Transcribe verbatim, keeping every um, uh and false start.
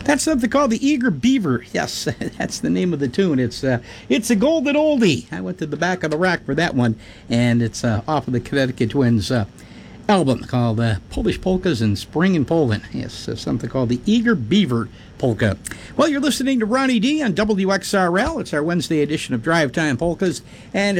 That's something called the Eager Beaver. Yes, that's the name of the tune. It's uh, it's a golden oldie. I went to the back of the rack for that one, and it's uh, off of the Connecticut Twins uh, album called uh, Polish Polkas in Spring in Poland. Yes, uh, something called the Eager Beaver Polka. Well, you're listening to Ronnie D on W X R L. It's our Wednesday edition of Drive Time Polkas, and